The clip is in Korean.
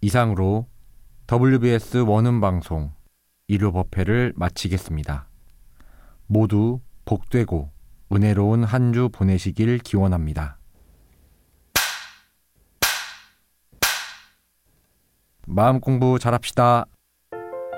이상으로 WBS 원음 방송 1호 법회를 마치겠습니다. 모두 복되고 은혜로운 한 주 보내시길 기원합니다. 마음 공부 잘합시다.